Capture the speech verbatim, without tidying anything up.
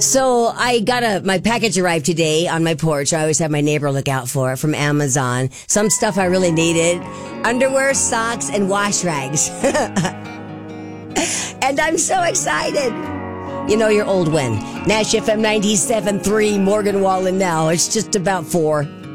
So I got a, my package arrived today on my porch. I always have my neighbor look out for it from Amazon. Some stuff I really needed. Underwear, socks, and wash rags. And I'm so excited. You know you're old when. Nash F M ninety-seven point three, Morgan Wallen now. It's just about four.